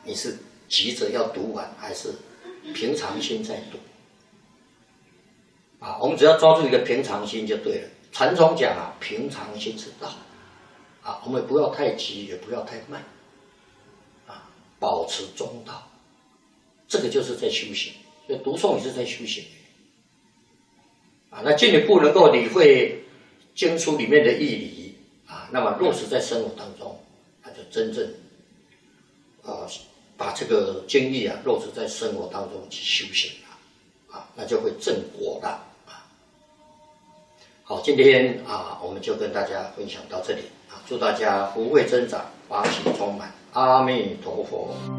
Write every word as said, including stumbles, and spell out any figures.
你是急着要读完，还是平常心在读？啊，我们只要抓住一个平常心就对了。禅宗讲啊，平常心是道。啊，我们不要太急，也不要太慢。啊，保持中道，这个就是在修行。所以读诵也是在修行。啊，那进一步能够理会经书里面的义理啊，那么落实在生活当中，那就真正啊把这个经义啊落实在生活当中去修行了，啊，那就会正果了啊。好，今天啊我们就跟大家分享到这里啊，祝大家福慧增长，法喜充满，阿弥陀佛。